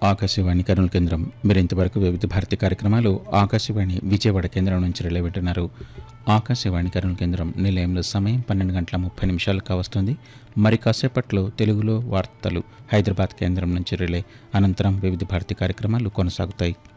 ఆకాశవాణి కర్నూలు కేంద్రం. మీరు ఇంతవరకు వివిధ భారతి కార్యక్రమాలు ఆకాశవాణి విజయవాడ కేంద్రం నుంచి రిలే వింటున్నారు. ఆకాశవాణి కర్నూలు కేంద్రం నిలయంలో సమయం 12:30 కావస్తుంది. మరి కాసేపట్లో తెలుగులో వార్తలు హైదరాబాద్ కేంద్రం నుంచి రిలే. అనంతరం వివిధ భారతి కార్యక్రమాలు కొనసాగుతాయి.